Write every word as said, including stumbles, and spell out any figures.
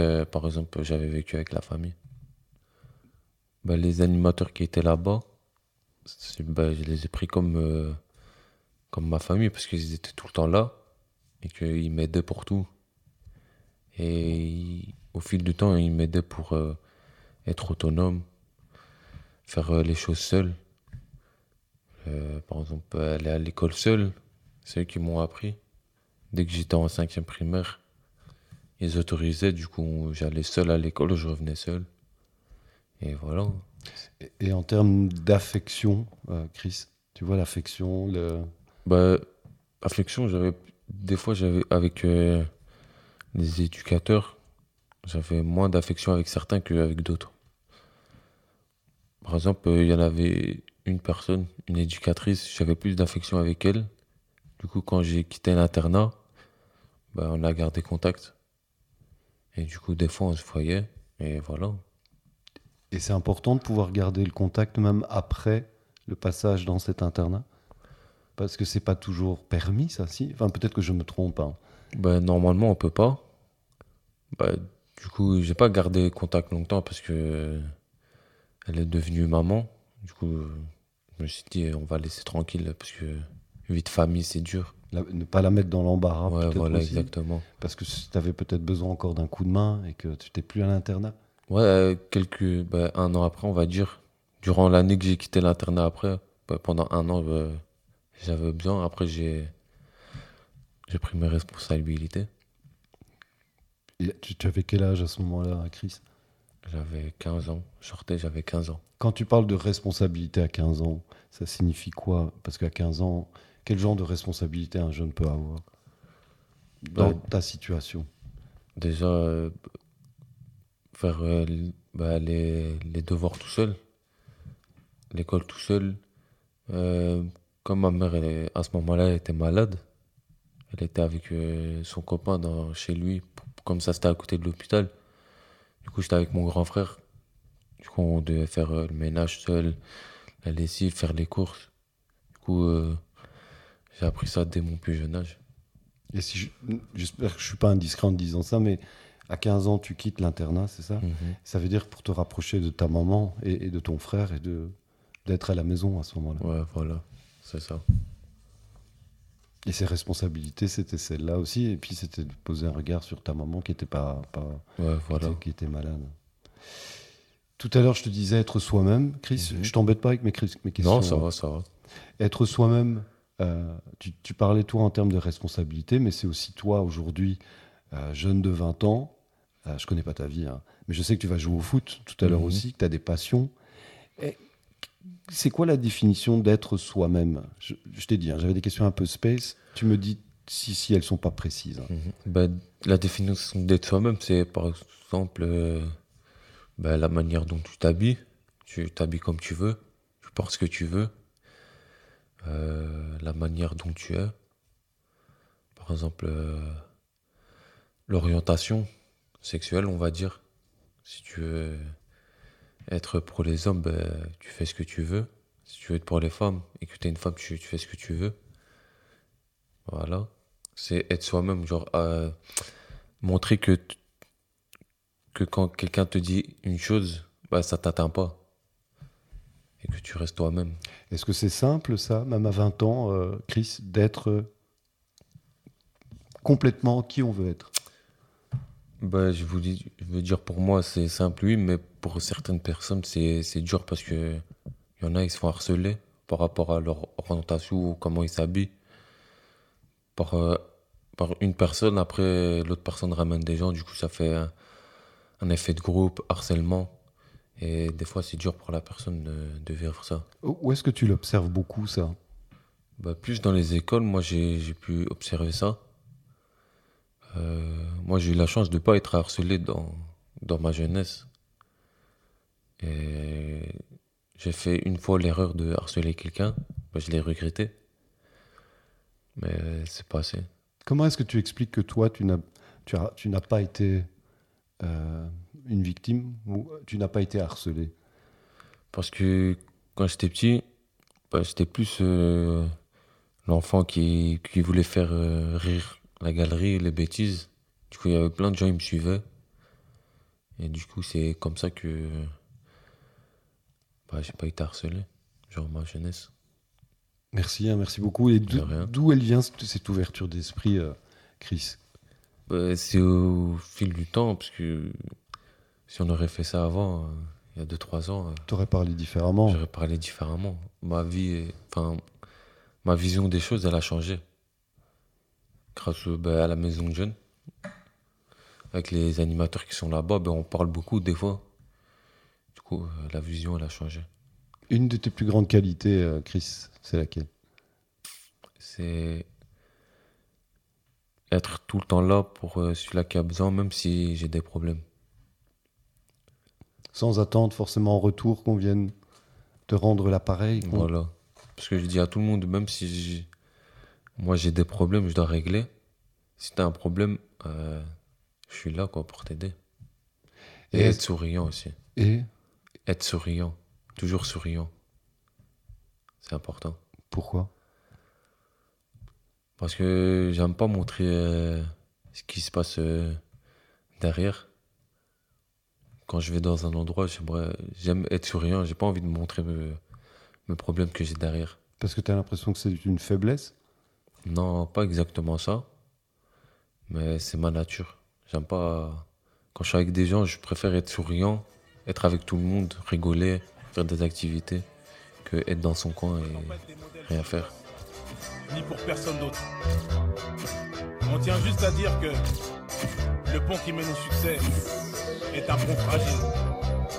Euh, par exemple, j'avais vécu avec la famille. Bah, les animateurs qui étaient là-bas, c'est- bah, je les ai pris comme, euh, comme ma famille parce qu'ils étaient tout le temps là et qu'ils m'aidaient pour tout. Et ils- au fil du temps, ils m'aidaient pour euh, être autonome, faire euh, les choses seul. Euh, par exemple, aller à l'école seul, c'est eux qui m'ont appris. Dès que j'étais en cinquième primaire, ils autorisaient, du coup, j'allais seul à l'école, je revenais seul. Et voilà. Et, et en termes d'affection, euh, Chris, tu vois l'affection, le... Bah, affection, j'avais des fois, j'avais avec euh, les éducateurs, j'avais moins d'affection avec certains qu'avec d'autres. Par exemple, euh, il y en avait une personne, une éducatrice, j'avais plus d'affection avec elle. Du coup, quand j'ai quitté l'internat, bah, on a gardé contact. Et du coup, des fois, on se voyait. Et voilà. Et c'est important de pouvoir garder le contact même après le passage dans cet internat. Parce que c'est pas toujours permis, ça, si. Enfin, peut-être que je me trompe, hein. Bah, normalement, on peut pas. Bah, du coup, j'ai pas gardé contact longtemps parce que euh, elle est devenue maman. Du coup, euh, je me suis dit, on va laisser tranquille parce que vie de famille, c'est dur. La- ne pas la mettre dans l'embarras, Ouais, peut-être voilà, aussi. exactement. Parce que tu avais peut-être besoin encore d'un coup de main et que tu n'étais plus à l'internat. Ouais, euh, quelques, bah, un an après, on va dire. Durant l'année que j'ai quitté l'internat après, bah, pendant un an, bah, j'avais besoin. Après, j'ai, j'ai pris mes responsabilités. Et tu, tu avais quel âge à ce moment-là, Chris? J'avais quinze ans. Je sortais, j'avais quinze ans. Quand tu parles de responsabilité à quinze ans, ça signifie quoi? Parce qu'à quinze ans, quel genre de responsabilité un jeune peut avoir dans Bah, ta situation? déjà, euh, faire euh, l- bah, les, les devoirs tout seul, l'école tout seul. Euh, Comme ma mère, elle est- à ce moment-là, elle était malade. Elle était avec euh, son copain dans, chez lui. Comme ça, c'était à côté de l'hôpital. Du coup, j'étais avec mon grand frère. Du coup, on devait faire euh, le ménage seul, la lessive, faire les courses. Du coup, euh, j'ai appris ça dès mon plus jeune âge. Et si je- j'espère que je suis pas indiscret en te disant ça, mais à quinze ans, tu quittes l'internat, c'est ça? Mhm. Ça veut dire pour te rapprocher de ta maman et, et de ton frère et de d'être à la maison à ce moment-là. Ouais, voilà, c'est ça. Et ses responsabilités, c'était celle-là aussi. Et puis, c'était de poser un regard sur ta maman qui était, pas, pas, Ouais, qui était, voilà. qui était malade. Tout à l'heure, je te disais être soi-même. Chris, Mhm. je t'embête pas avec mes, cris- mes Non, ça questions, hein. va, ça va. Être soi-même, euh, tu, tu parlais toi en termes de responsabilité, mais c'est aussi toi aujourd'hui, euh, jeune de vingt ans. Euh, je connais pas ta vie, hein, mais je sais que tu vas jouer au foot tout à l'heure Mhm. aussi, que tu as des passions. Et c'est quoi la définition d'être soi-même? Je, je t'ai dit, hein, j'avais des questions un peu space. Tu me dis si, si elles sont pas précises, hein. Mhm. Ben, la définition d'être soi-même, c'est par exemple euh, ben, la manière dont tu t'habilles. Tu t'habilles comme tu veux, tu portes ce que tu veux, euh, la manière dont tu es. Par exemple, euh, l'orientation sexuelle, on va dire. Si tu veux être pour les hommes, ben, tu fais ce que tu veux. Si tu veux être pour les femmes et que tu es une femme, tu, tu fais ce que tu veux. Voilà. C'est être soi-même, genre euh, montrer que, t- que quand quelqu'un te dit une chose, bah, ça t'atteint pas et que tu restes toi-même. Est-ce que c'est simple, ça, même à vingt ans, euh, Chris, d'être complètement qui on veut être? Bah, je vous dis, je veux dire, pour moi, c'est simple, oui, mais pour certaines personnes, c'est, c'est dur parce que y en a, ils se font harceler par rapport à leur orientation ou comment ils s'habillent par, euh, par une personne. Après, l'autre personne ramène des gens, du coup, ça fait un, un effet de groupe, harcèlement. Et des fois, c'est dur pour la personne de, de vivre ça. Où est-ce que tu l'observes beaucoup, ça? Bah, plus dans les écoles, moi, j'ai, j'ai pu observer ça. Euh, moi, j'ai eu la chance de ne pas être harcelé dans, dans ma jeunesse. Et j'ai fait une fois l'erreur de harceler quelqu'un. Bah, je l'ai regretté, mais c'est passé. Comment est-ce que tu expliques que toi, tu n'as, tu as- tu n'as pas été euh, une victime ou tu n'as pas été harcelé? Parce que quand j'étais petit, bah, j'étais plus euh, l'enfant qui, qui voulait faire euh, rire la galerie, les bêtises. Du coup, il y avait plein de gens qui me suivaient. Et du coup, c'est comme ça que bah, j'ai pas été harcelé, genre ma jeunesse. Merci, hein, merci beaucoup. Et De d'o- rien. d'où elle vient cette, cette ouverture d'esprit, euh, Chris? Bah, c'est au fil du temps, parce que si on aurait fait ça avant, euh, il y a deux trois ans, euh, T'aurais parlé différemment. j'aurais parlé différemment. Ma vie, est- enfin, ma vision des choses, elle a changé. Grâce euh, bah, à la maison de jeunes. Avec les animateurs qui sont là-bas, ben, on parle beaucoup des fois. Du coup, euh, la vision, elle a changé. Une de tes plus grandes qualités, euh, Chris, c'est laquelle? C'est être tout le temps là pour euh, celui-là qui a besoin, même si j'ai des problèmes. Sans attendre forcément en retour qu'on vienne te rendre l'appareil. qu'on- Voilà. Parce que je dis à tout le monde, même si j'ai- moi j'ai des problèmes, je dois régler. Si t'as un problème, euh, je suis là quoi, pour t'aider. Et, Et, être est-ce- souriant aussi. et Être souriant. Toujours souriant. C'est important. pourquoi? Parce que j'aime pas montrer euh, ce qui se passe euh, derrière. Quand je vais dans un endroit, j'aimerais, j'aime être souriant. J'ai pas envie de montrer me- mes problèmes que j'ai derrière. Parce que tu as l'impression que c'est une faiblesse? Non, pas exactement ça. Mais c'est ma nature. J'aime pas. Quand je suis avec des gens, je préfère être souriant, être avec tout le monde, rigoler, faire des activités, que être dans son coin et rien faire. Ni pour personne d'autre. On tient juste à dire que le pont qui mène au succès est un pont fragile.